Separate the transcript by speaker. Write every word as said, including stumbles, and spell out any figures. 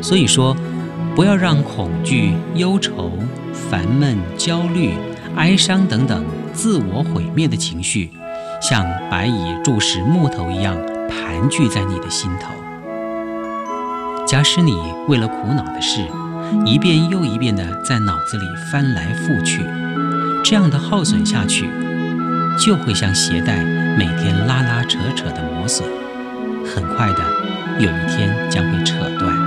Speaker 1: 所以说，不要让恐惧、忧愁、烦闷、焦虑、哀伤等等自我毁灭的情绪，像白蚁蛀食木头一样盘踞在你的心头。假使你为了苦恼的事，一遍又一遍地在脑子里翻来覆去，这样的耗损下去，就会像鞋带每天拉拉扯扯的磨损，很快的有一天将会扯断。